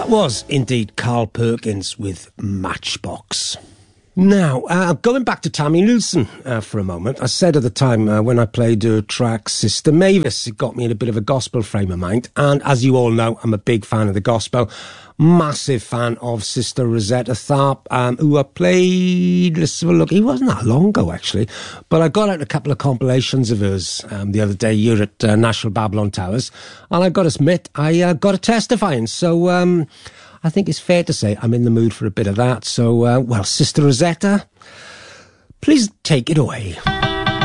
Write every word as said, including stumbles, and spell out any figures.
That was indeed Carl Perkins with Matchbox. Now, uh, going back to Tammy Nilsson uh, for a moment, I said at the time uh, when I played her track Sister Mavis, it got me in a bit of a gospel frame of mind. And as you all know, I'm a big fan of the gospel. Massive fan of Sister Rosetta Tharpe, um, who I played, let's have a look, it wasn't that long ago actually, but I got out a couple of compilations of hers um, the other day here at uh, National Babylon Towers, and I got to admit, I uh, got a testifying, so um, I think it's fair to say I'm in the mood for a bit of that. So, uh, well, Sister Rosetta, please take it away.